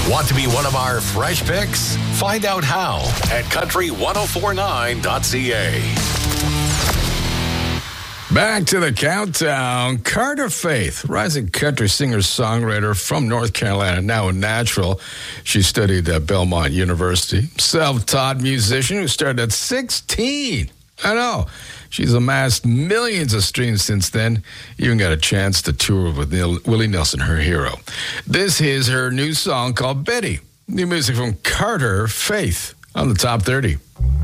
Want to be one of our fresh picks? Find out how at country1049.ca. Back to the countdown. Carter Faith, rising country singer-songwriter from North Carolina, now in Nashville. She studied at Belmont University. Self-taught musician who started at 16. I know. She's amassed millions of streams since then. Even got a chance to tour with Willie Nelson, her hero. This is her new song called Betty. New music from Carter Faith on the Top 30.